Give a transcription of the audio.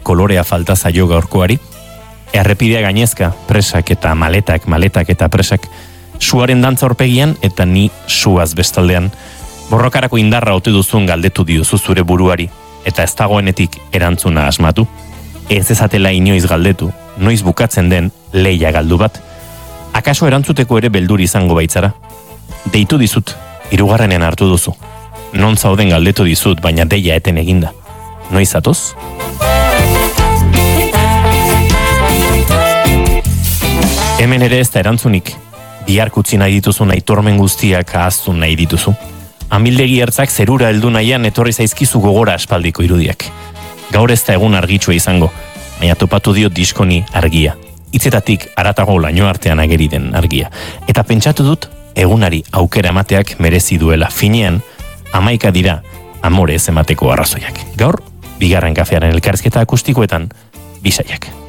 kolorea falta zaio gaurkoari. Errepidea gainezka, presak eta maletak eta presak, suaren dantza horpegian eta ni suaz bestaldean. Borrokarako indarra ote duzun galdetu diozu zure buruari, eta ez dagoenetik erantzuna asmatu. Ez ezatela inoiz galdetu, noiz bukatzen den leia galdu bat. Akaso erantzuteko ere beldur izango baitzara. Deitu dizut, 3. hartu duzu. Non zauden galdetu dizut, baina deia eten eginda. Noiz zatoz? Hemen ere ez da erantzunik. Bihar kutsi nahi dituzun aitormen guztiak ahaztu nahi dituzu. Amildegi ertzak zerura heldu nahian etorri zaizkizu gogora aspaldiko irudiak. Gaur ez da egun argitsua izango, baina topatu dio diskoni argia. Hitzetatik haratago laino artean ageri den argia. Eta pentsatu dut, egunari aukera emateak merezi duela. Finean, 11 dira amore ez emateko arrazoiak. Gaur, 2. kafearen elkarrizketa akustikoetan, bisaiak.